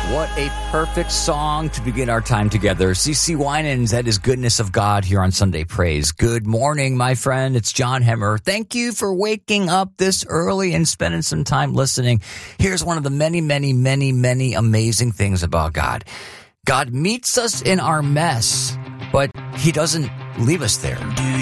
What a perfect song to begin our time together. CeCe Winans, that is Goodness of God here on Sunday Praise. Good morning, my friend. It's John Hemmer. Thank you for waking up this early and spending some time listening. Here's one of the many, many, many, many amazing things about God. God meets us in our mess, but he doesn't leave us there.